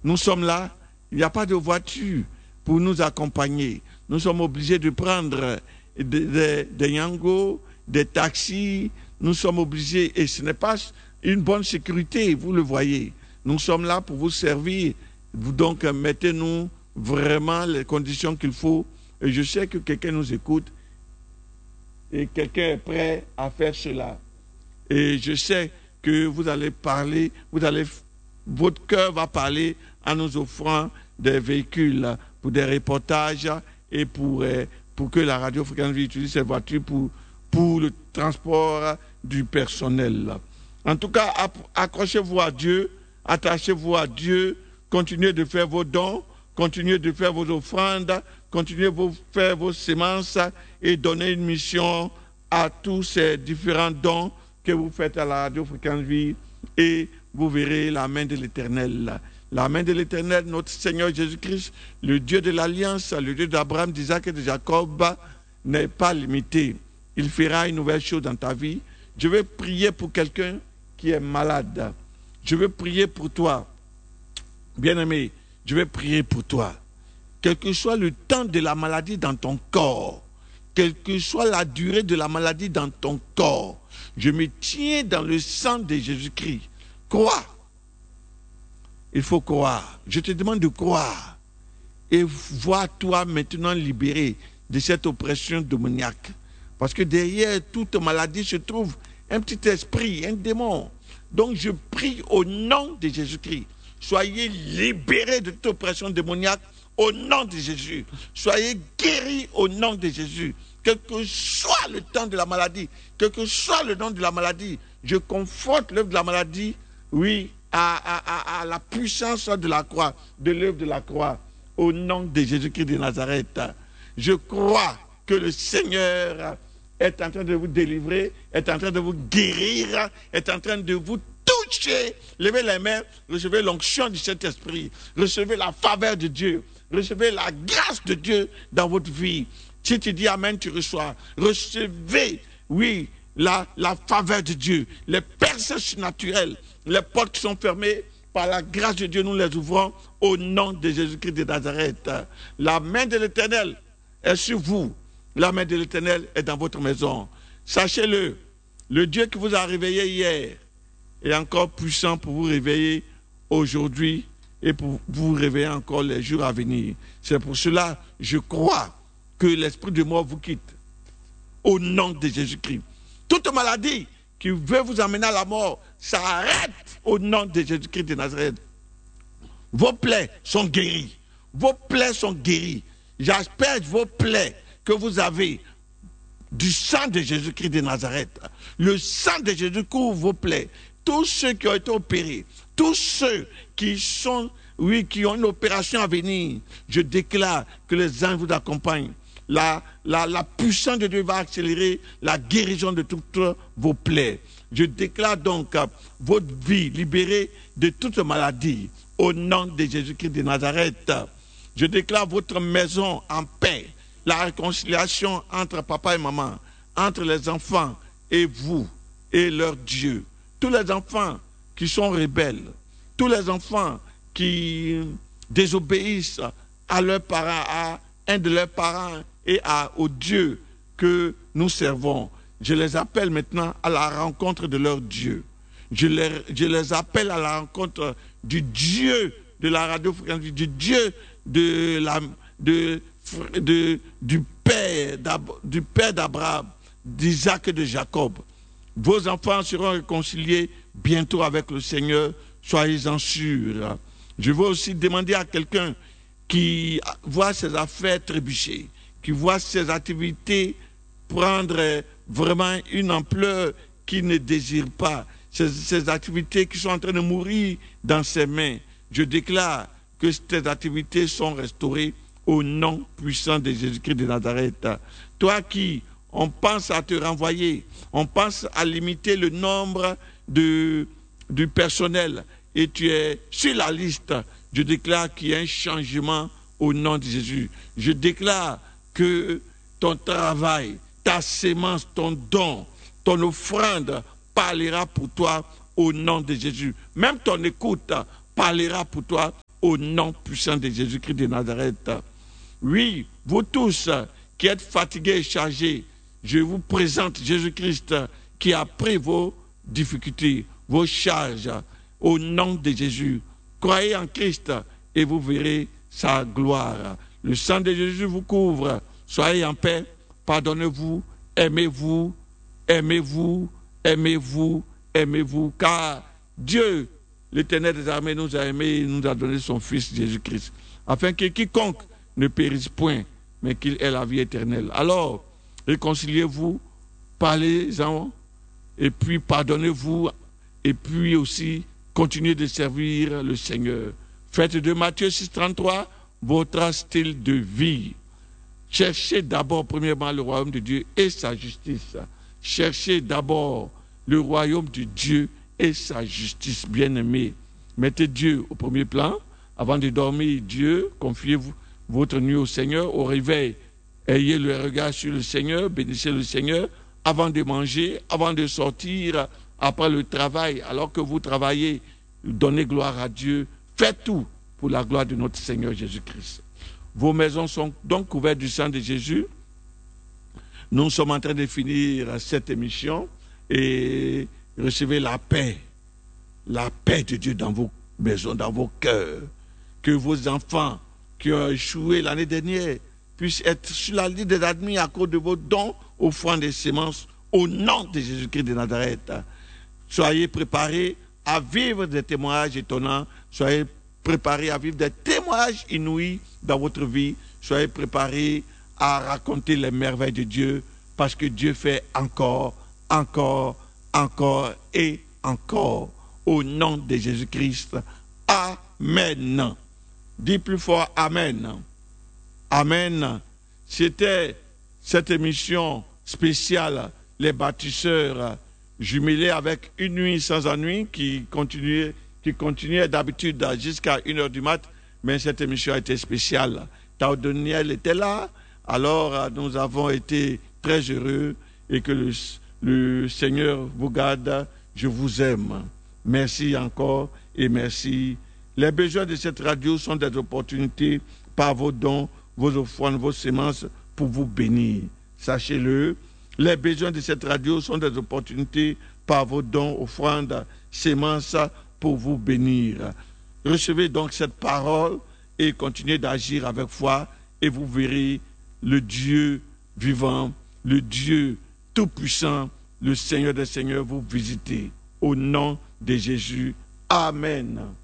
Nous sommes là, il n'y a pas de voiture pour nous accompagner. Nous sommes obligés de prendre des Yango, des taxis. Nous sommes obligés, et ce n'est pas une bonne sécurité, vous le voyez. Nous sommes là pour vous servir. Donc, mettez-nous vraiment les conditions qu'il faut. Et je sais que quelqu'un nous écoute et quelqu'un est prêt à faire cela. Et je sais que vous allez parler, votre cœur va parler en nous offrant des véhicules pour des reportages et pour que la Radio Fréquence Vie utilise ces voitures pour le transport du personnel. En tout cas, accrochez-vous à Dieu, attachez-vous à Dieu, continuez de faire vos dons, continuez de faire vos offrandes, continuez de faire vos semences et donnez une mission à tous ces différents dons que vous faites à la Radio Fréquence Vie et vous verrez la main de l'Éternel. La main de l'Éternel, notre Seigneur Jésus-Christ, le Dieu de l'Alliance, le Dieu d'Abraham, d'Isaac et de Jacob, n'est pas limité. Il fera une nouvelle chose dans ta vie. Je vais prier pour quelqu'un qui est malade. Je vais prier pour toi. Bien-aimé, je vais prier pour toi. Quel que soit le temps de la maladie dans ton corps, quelle que soit la durée de la maladie dans ton corps, je me tiens dans le sang de Jésus-Christ. Crois. Il faut croire. Je te demande de croire. Et vois-toi maintenant libéré de cette oppression démoniaque. Parce que derrière toute maladie se trouve un petit esprit, un démon. Donc je prie au nom de Jésus-Christ. Soyez libérés de toute oppression démoniaque au nom de Jésus. Soyez guéris au nom de Jésus. Quel que soit le temps de la maladie, quel que soit le nom de la maladie, je conforte l'œuvre de la maladie, oui, à la puissance de la croix, de l'œuvre de la croix, au nom de Jésus-Christ de Nazareth. Je crois que le Seigneur est en train de vous délivrer, est en train de vous guérir, est en train de vous toucher. Levez les mains, recevez l'onction du Saint-Esprit, recevez la faveur de Dieu, recevez la grâce de Dieu dans votre vie. Si tu dis Amen, tu reçois. Recevez, oui, la faveur de Dieu, les percées surnaturelles, les portes qui sont fermées, par la grâce de Dieu, nous les ouvrons au nom de Jésus-Christ de Nazareth. La main de l'Éternel est sur vous. La main de l'Éternel est dans votre maison. Sachez-le, le Dieu qui vous a réveillé hier est encore puissant pour vous réveiller aujourd'hui et pour vous réveiller encore les jours à venir. C'est pour cela, je crois que l'esprit de mort vous quitte. Au nom de Jésus-Christ. Toute maladie qui veut vous amener à la mort, ça arrête au nom de Jésus-Christ de Nazareth. Vos plaies sont guéries. Vos plaies sont guéries. J'asperge vos plaies que vous avez du sang de Jésus-Christ de Nazareth. Le sang de Jésus couvre vos plaies. Tous ceux qui ont été opérés, tous ceux qui sont, oui, qui ont une opération à venir, je déclare que les anges vous accompagnent. La puissance de Dieu va accélérer la guérison de toutes vos plaies. Je déclare donc votre vie libérée de toute maladie au nom de Jésus-Christ de Nazareth. Je déclare votre maison en paix, la réconciliation entre papa et maman, entre les enfants et vous et leur Dieu. Tous les enfants qui sont rebelles, tous les enfants qui désobéissent à leurs parents, à un de leurs parents et au Dieu que nous servons. Je les appelle maintenant à la rencontre de leur Dieu. Je les appelle à la rencontre du Dieu de la Radio Fréquence, du Dieu du Père d'Abraham, d'Isaac et de Jacob. Vos enfants seront réconciliés bientôt avec le Seigneur, soyez-en sûrs. Je veux aussi demander à quelqu'un qui voit ses affaires trébucher, qui voit ses activités prendre vraiment une ampleur qu'il ne désire pas, ces activités qui sont en train de mourir dans ses mains. Je déclare que ces activités sont restaurées au nom puissant de Jésus-Christ de Nazareth. Toi qui, on pense à te renvoyer, on pense à limiter le nombre du personnel et tu es sur la liste, je déclare qu'il y a un changement au nom de Jésus. Je déclare que ton travail, ta sémence, ton don, ton offrande parlera pour toi au nom de Jésus. Même ton écoute parlera pour toi au nom puissant de Jésus-Christ de Nazareth. Oui, vous tous qui êtes fatigués et chargés, je vous présente Jésus-Christ qui a pris vos difficultés, vos charges, au nom de Jésus. Croyez en Christ et vous verrez sa gloire. Le sang de Jésus vous couvre. Soyez en paix, pardonnez-vous, aimez-vous, aimez-vous, aimez-vous, aimez-vous, car Dieu, l'Éternel des armées, nous a aimés et nous a donné son Fils Jésus-Christ, afin que quiconque ne périsse point, mais qu'il ait la vie éternelle. Alors, réconciliez-vous, parlez-en, et puis pardonnez-vous, et puis aussi continuez de servir le Seigneur. Faites de Matthieu 6,33 votre style de vie. Cherchez d'abord, premièrement, le royaume de Dieu et sa justice. Cherchez d'abord le royaume de Dieu et sa justice, bien-aimés. Mettez Dieu au premier plan. Avant de dormir, Dieu, confiez-vous votre nuit au Seigneur. Au réveil, ayez le regard sur le Seigneur, bénissez le Seigneur. Avant de manger, avant de sortir, après le travail, alors que vous travaillez, donnez gloire à Dieu. Faites tout pour la gloire de notre Seigneur Jésus-Christ. Vos maisons sont donc couvertes du sang de Jésus. Nous sommes en train de finir cette émission et recevez la paix de Dieu dans vos maisons, dans vos cœurs. Que vos enfants qui ont échoué l'année dernière puissent être sur la liste des admis à cause de vos dons, offrandes et semences, au nom de Jésus-Christ de Nazareth. Soyez préparés à vivre des témoignages étonnants. Soyez préparés à vivre des témoignages inouïs dans votre vie. Soyez préparés à raconter les merveilles de Dieu, parce que Dieu fait encore et encore. Au nom de Jésus-Christ. Amen. Dis plus fort Amen. Amen. C'était cette émission spéciale, les bâtisseurs jumelés avec une nuit sans ennui qui continuait d'habitude jusqu'à 1h du mat, mais cette émission a été spéciale. Taudoniel était là, alors nous avons été très heureux et que le Seigneur vous garde. Je vous aime. Merci encore et merci. Les besoins de cette radio sont des opportunités par vos dons, vos offrandes, vos semences pour vous bénir. Sachez-le, les besoins de cette radio sont des opportunités par vos dons, offrandes, semences pour vous bénir. Recevez donc cette parole et continuez d'agir avec foi et vous verrez le Dieu vivant, le Dieu tout-puissant, le Seigneur des Seigneurs vous visiter. Au nom de Jésus. Amen.